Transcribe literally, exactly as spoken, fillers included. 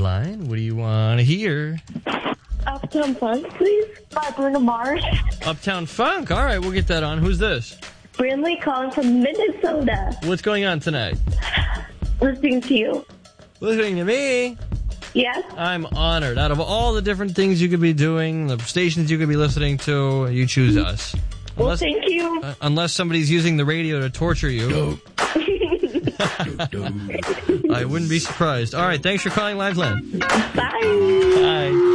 line. What do you want to hear? Uptown Funk, please. By Bruno Mars. Uptown Funk. All right, we'll get that on. Who's this? Brindley calling from Minnesota. What's going on tonight? Listening to you. Listening to me? Yes. I'm honored. Out of all the different things you could be doing, the stations you could be listening to, you choose us. Well, Unless, thank you. uh, unless somebody's using the radio to torture you. I wouldn't be surprised. All right, thanks for calling Liveland. Bye. Bye.